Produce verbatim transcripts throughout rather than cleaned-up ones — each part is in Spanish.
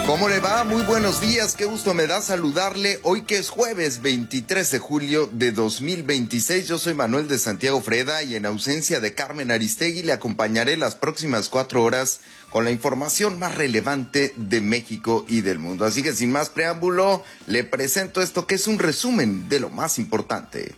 ¿Cómo le va? Muy buenos días, qué gusto me da saludarle hoy que es jueves veintitrés de julio de dos mil veintiséis. Yo soy Manuel de Santiago Freda y en ausencia de Carmen Aristegui le acompañaré las próximas cuatro horas con la información más relevante de México y del mundo. Así que sin más preámbulo, le presento esto que es un resumen de lo más importante.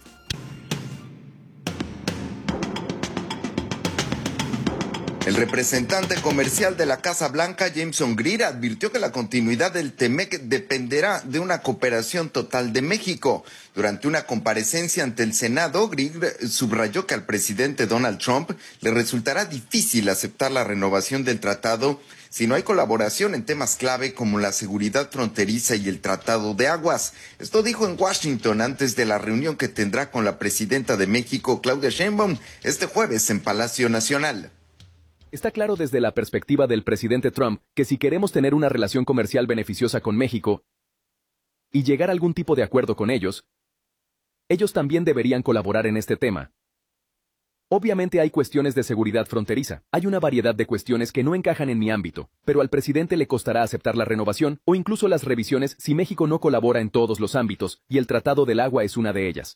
El representante comercial de la Casa Blanca, Jameson Greer, advirtió que la continuidad del TEMEC dependerá de una cooperación total de México. Durante una comparecencia ante el Senado, Greer subrayó que al presidente Donald Trump le resultará difícil aceptar la renovación del tratado si no hay colaboración en temas clave como la seguridad fronteriza y el Tratado de Aguas. Esto dijo en Washington antes de la reunión que tendrá con la presidenta de México, Claudia Sheinbaum, este jueves en Palacio Nacional. Está claro desde la perspectiva del presidente Trump que si queremos tener una relación comercial beneficiosa con México y llegar a algún tipo de acuerdo con ellos, ellos también deberían colaborar en este tema. Obviamente hay cuestiones de seguridad fronteriza, hay una variedad de cuestiones que no encajan en mi ámbito, pero al presidente le costará aceptar la renovación o incluso las revisiones si México no colabora en todos los ámbitos, y el Tratado del Agua es una de ellas.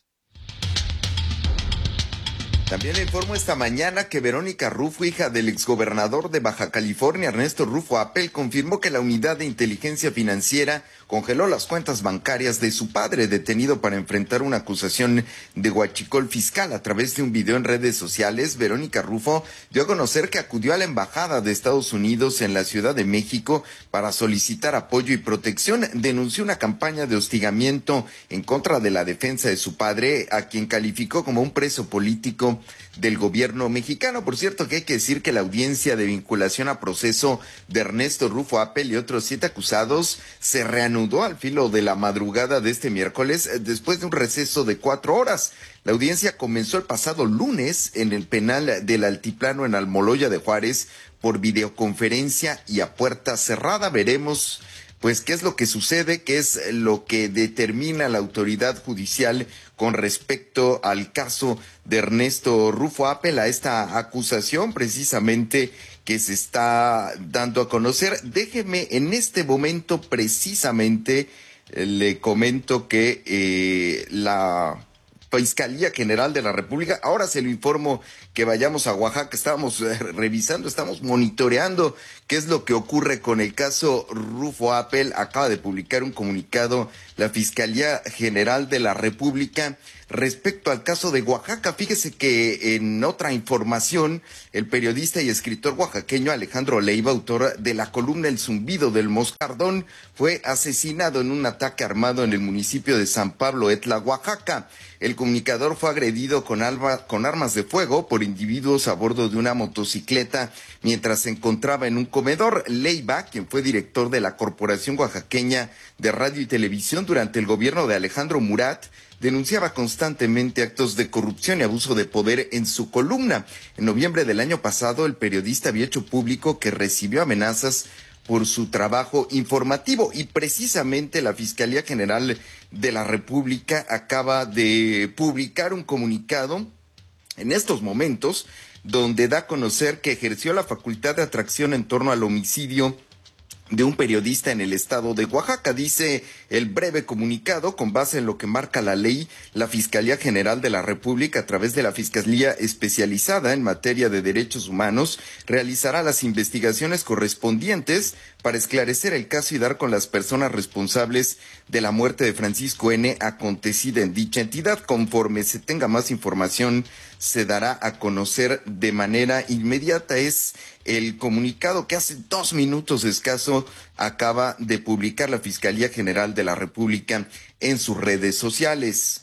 También le informo esta mañana que Verónica Rufo, hija del exgobernador de Baja California, Ernesto Rufo Appel, confirmó que la Unidad de Inteligencia Financiera congeló las cuentas bancarias de su padre, detenido para enfrentar una acusación de huachicol fiscal. A través de un video en redes sociales, Verónica Rufo dio a conocer que acudió a la Embajada de Estados Unidos en la Ciudad de México para solicitar apoyo y protección. Denunció una campaña de hostigamiento en contra de la defensa de su padre, a quien calificó como un preso político del gobierno mexicano. Por cierto, que hay que decir que la audiencia de vinculación a proceso de Ernesto Rufo Appel y otros siete acusados se reanudó al filo de la madrugada de este miércoles después de un receso de cuatro horas. La audiencia comenzó el pasado lunes en el penal del Altiplano en Almoloya de Juárez por videoconferencia y a puerta cerrada. Veremos pues qué es lo que sucede, qué es lo que determina la autoridad judicial con respecto al caso de Ernesto Rufo Appel, a esta acusación precisamente que se está dando a conocer. Déjeme en este momento precisamente eh, le comento que eh, la Fiscalía General de la República, ahora se lo informo que vayamos a Oaxaca, estábamos eh, revisando, estamos monitoreando qué es lo que ocurre con el caso Rufo Appel. Acaba de publicar un comunicado la Fiscalía General de la República respecto al caso de Oaxaca. Fíjese que en otra información, el periodista y escritor oaxaqueño Alejandro Leiva, autor de la columna El Zumbido del Moscardón, fue asesinado en un ataque armado en el municipio de San Pablo Etla, Oaxaca. El comunicador fue agredido con, alba, con armas de fuego por individuos a bordo de una motocicleta mientras se encontraba en un comedor. Leiva, quien fue director de la Corporación Oaxaqueña de Radio y Televisión durante el gobierno de Alejandro Murat, denunciaba constantemente actos de corrupción y abuso de poder en su columna. En noviembre del año pasado, el periodista había hecho público que recibió amenazas por su trabajo informativo y precisamente la Fiscalía General de la República acaba de publicar un comunicado en estos momentos donde da a conocer que ejerció la facultad de atracción en torno al homicidio de un periodista en el estado de Oaxaca. Dice el breve comunicado: con base en lo que marca la ley, la Fiscalía General de la República, a través de la Fiscalía Especializada en Materia de Derechos Humanos, realizará las investigaciones correspondientes para esclarecer el caso y dar con las personas responsables de la muerte de Francisco N., acontecida en dicha entidad. Conforme se tenga más información, se dará a conocer de manera inmediata. Es el comunicado que hace dos minutos escaso acaba de publicar la Fiscalía General de la República en sus redes sociales.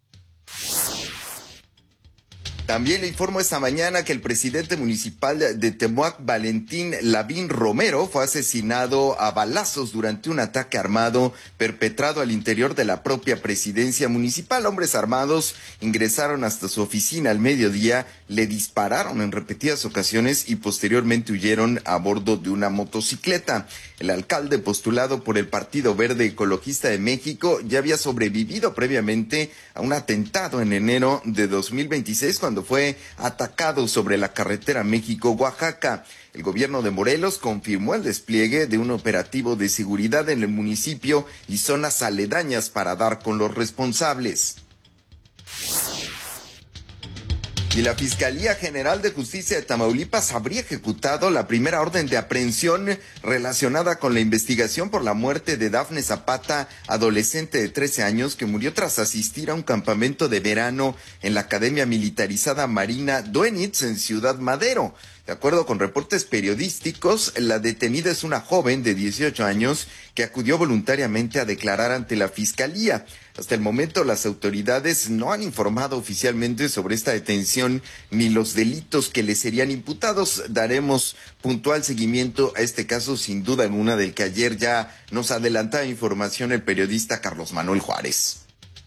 También le informo esta mañana que el presidente municipal de Temoac, Valentín Lavín Romero, fue asesinado a balazos durante un ataque armado perpetrado al interior de la propia presidencia municipal. Hombres armados ingresaron hasta su oficina al mediodía, le dispararon en repetidas ocasiones y posteriormente huyeron a bordo de una motocicleta. El alcalde, postulado por el Partido Verde Ecologista de México, ya había sobrevivido previamente a un atentado en enero de dos mil veintiséis, cuando fue atacado sobre la carretera México-Oaxaca. El gobierno de Morelos confirmó el despliegue de un operativo de seguridad en el municipio y zonas aledañas para dar con los responsables. Y la Fiscalía General de Justicia de Tamaulipas habría ejecutado la primera orden de aprehensión relacionada con la investigación por la muerte de Dafne Zapata, adolescente de trece años que murió tras asistir a un campamento de verano en la Academia Militarizada Marina Duenitz en Ciudad Madero. De acuerdo con reportes periodísticos, la detenida es una joven de dieciocho años que acudió voluntariamente a declarar ante la Fiscalía. Hasta el momento, las autoridades no han informado oficialmente sobre esta detención ni los delitos que le serían imputados. Daremos puntual seguimiento a este caso, sin duda alguna, del que ayer ya nos adelantaba información el periodista Carlos Manuel Juárez.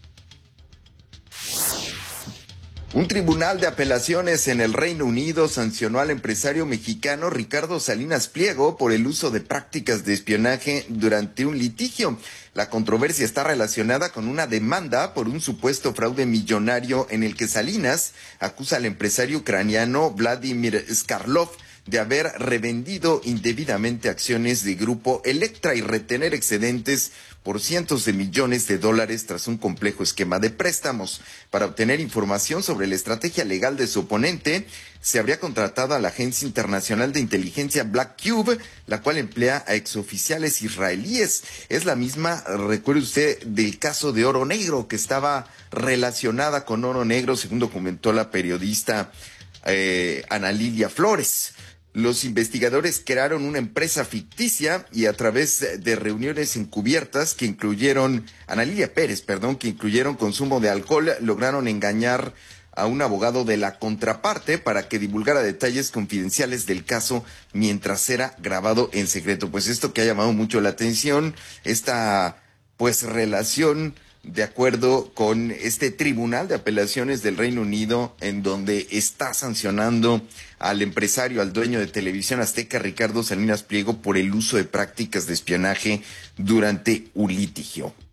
Un tribunal de apelaciones en el Reino Unido sancionó al empresario mexicano Ricardo Salinas Pliego por el uso de prácticas de espionaje durante un litigio. La controversia está relacionada con una demanda por un supuesto fraude millonario en el que Salinas acusa al empresario ucraniano Vladimir Skarlov de haber revendido indebidamente acciones de Grupo Electra y retener excedentes por cientos de millones de dólares tras un complejo esquema de préstamos. Para obtener información sobre la estrategia legal de su oponente, se habría contratado a la Agencia Internacional de Inteligencia Black Cube, la cual emplea a exoficiales israelíes. Es la misma, recuerde usted, del caso de Oro Negro, que estaba relacionada con Oro Negro, según documentó la periodista eh, Ana Lilia Flores. Los investigadores crearon una empresa ficticia y a través de reuniones encubiertas que incluyeron, Ana Lilia Pérez, perdón, que incluyeron consumo de alcohol, lograron engañar a un abogado de la contraparte para que divulgara detalles confidenciales del caso mientras era grabado en secreto. Pues esto que ha llamado mucho la atención, esta pues relación de acuerdo con este Tribunal de Apelaciones del Reino Unido, en donde está sancionando al empresario, al dueño de Televisión Azteca, Ricardo Salinas Pliego, por el uso de prácticas de espionaje durante un litigio.